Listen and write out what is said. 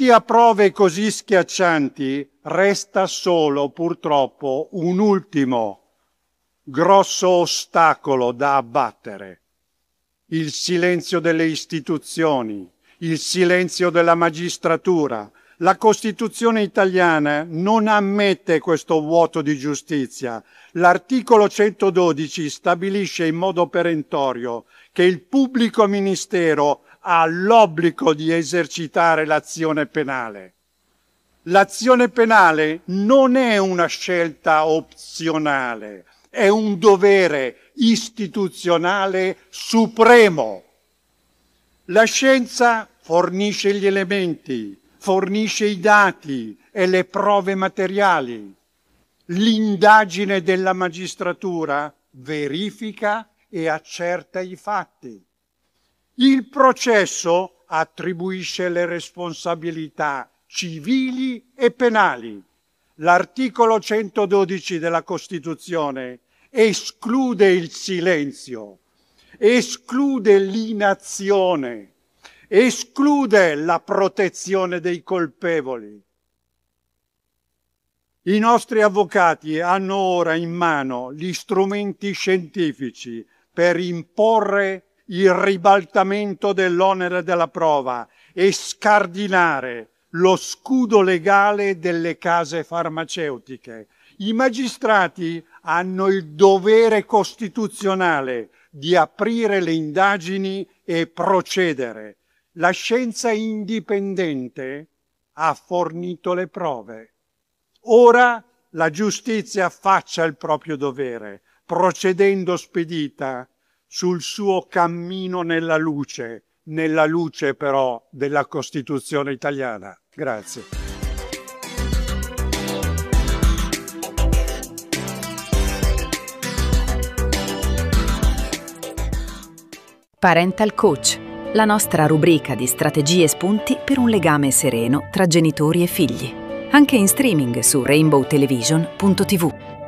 Davanti a prove così schiaccianti resta solo, purtroppo, un ultimo grosso ostacolo da abbattere: il silenzio delle istituzioni, il silenzio della magistratura. La Costituzione italiana non ammette questo vuoto di giustizia. L'articolo 112 stabilisce in modo perentorio che il pubblico ministero ha l'obbligo di esercitare l'azione penale. L'azione penale non è una scelta opzionale, è un dovere istituzionale supremo. La scienza fornisce gli elementi, fornisce i dati e le prove materiali. L'indagine della magistratura verifica e accerta i fatti. Il processo attribuisce le responsabilità civili e penali. L'articolo 112 della Costituzione esclude il silenzio, esclude l'inazione, esclude la protezione dei colpevoli. I nostri avvocati hanno ora in mano gli strumenti scientifici per imporre il ribaltamento dell'onere della prova e scardinare lo scudo legale delle case farmaceutiche. I magistrati hanno il dovere costituzionale di aprire le indagini e procedere. La scienza indipendente ha fornito le prove. Ora la giustizia faccia il proprio dovere, procedendo spedita sul suo cammino nella luce però della Costituzione italiana. Grazie. Parental Coach, la nostra rubrica di strategie e spunti per un legame sereno tra genitori e figli. Anche in streaming su rainbowtelevision.tv.